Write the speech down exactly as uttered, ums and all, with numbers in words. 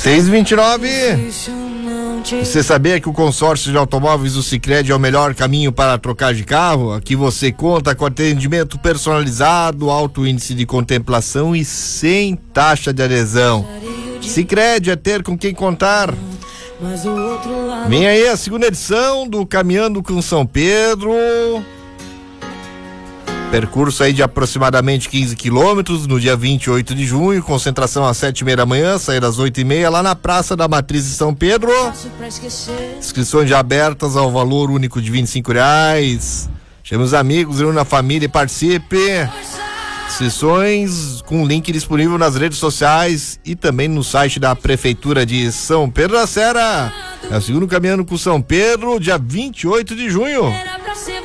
seis e vinte e nove. Você sabia que o consórcio de automóveis do Sicredi é o melhor caminho para trocar de carro? Aqui você conta com atendimento personalizado, alto índice de contemplação e sem taxa de adesão. Sicredi é ter com quem contar. Vem aí a segunda edição do Caminhando com São Pedro. Percurso aí de aproximadamente quinze quilômetros no dia vinte e oito de junho, concentração às sete e meia da manhã, saída às oito e meia lá na Praça da Matriz de São Pedro. Inscrições já abertas ao valor único de vinte e cinco reais. Chame os amigos, reúna a família e participe. Inscrições com link disponível nas redes sociais e também no site da Prefeitura de São Pedro da Serra. É o segundo Caminhando com São Pedro, dia vinte e oito de junho.